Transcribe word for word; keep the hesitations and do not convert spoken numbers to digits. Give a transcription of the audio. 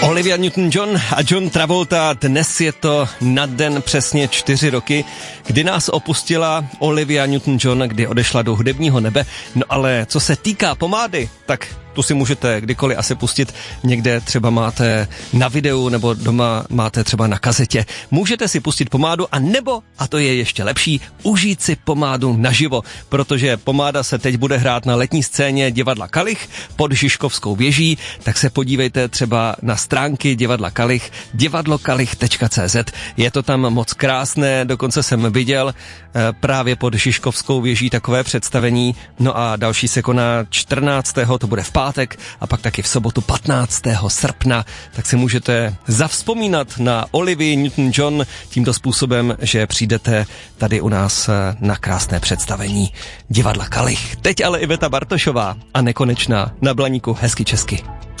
Olivia Newton-John a John Travolta, dnes je to na den přesně čtyři roky, kdy nás opustila Olivia Newton-John, kdy odešla do hudebního nebe. No ale co se týká pomády, tak tu si můžete kdykoliv asi pustit, někde třeba máte na videu nebo doma máte třeba na kazetě. Můžete si pustit pomádu a nebo, a to je ještě lepší, užít si pomádu naživo, protože pomáda se teď bude hrát na letní scéně divadla Kalich pod Žižkovskou věží, tak se podívejte třeba na stránky divadla Kalich, divadlokalich tečka cé zet. Je to tam moc krásné, dokonce jsem viděl e, právě pod Žižkovskou věží takové představení. No a další se koná čtrnáctého to bude v pátek a pak taky v sobotu patnáctého srpna, tak si můžete zavzpomínat na Olivii Newton-John tímto způsobem, že přijdete tady u nás na krásné představení divadla Kalich. Teď ale Iveta Bartošová a Nekonečná na Blaníku hezky česky.